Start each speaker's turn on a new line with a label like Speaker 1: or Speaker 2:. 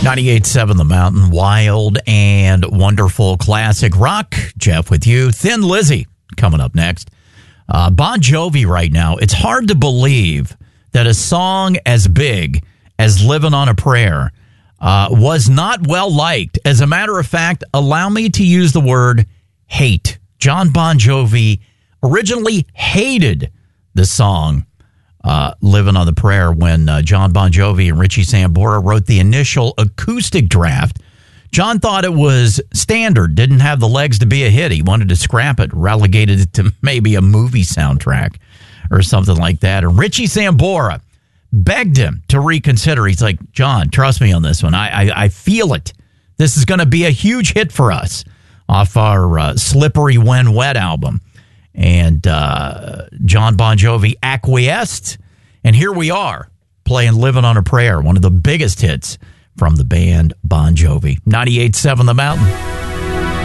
Speaker 1: 98.7 The Mountain, wild and wonderful classic rock. Jeff with you. Thin Lizzy coming up next. Bon Jovi right now. It's hard to believe that a song as big as Living on a Prayer was not well liked. As a matter of fact, allow me to use the word hate. John Bon Jovi originally hated the song Living on the Prayer when John Bon Jovi and Richie Sambora wrote the initial acoustic draft. John thought it was standard, didn't have the legs to be a hit. He wanted to scrap it, relegated it to maybe a movie soundtrack or something like that. And Richie Sambora begged him to reconsider. He's like, John, trust me on this one. I feel it. This is going to be a huge hit for us off our Slippery When Wet album. And John Bon Jovi acquiesced, and here we are playing Living on a Prayer, one of the biggest hits from the band Bon Jovi. 98.7 The Mountain.